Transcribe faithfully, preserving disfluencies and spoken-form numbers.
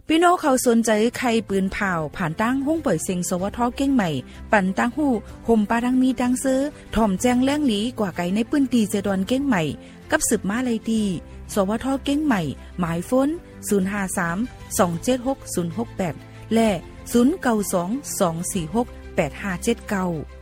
พี่น้องเขาสนใจใครปืนเผาผ่านตั้งห้องปล่อยเสียงสวทเก้งใหม่ปั่นตั้งหู้ห่มปาดังมีดังซื้อถ่อมแจ้งแล้งหลีกว่าไก่ในปืนตีเจดอนเก้งใหม่กับสืบมาเลยดีสวทเก้งใหม่หมายฝนศูนย์ ห้า สาม สอง เจ็ด หก ศูนย์ หก แปดและศูนย์ เก้า สอง สอง สี่ หก แปด ห้า เจ็ด เก้า